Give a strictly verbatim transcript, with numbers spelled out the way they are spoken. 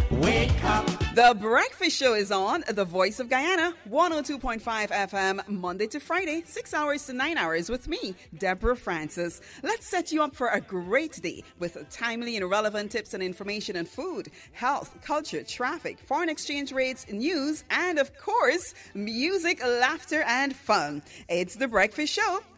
Wake up. The Breakfast Show is on The Voice of Guyana, one oh two point five F M, Monday to Friday, six hours to nine hours with me, Deborah Francis. Let's set you up for a great day with timely and relevant tips and information on food, health, culture, traffic, foreign exchange rates, news, and of course, music, laughter, and fun. It's The Breakfast Show.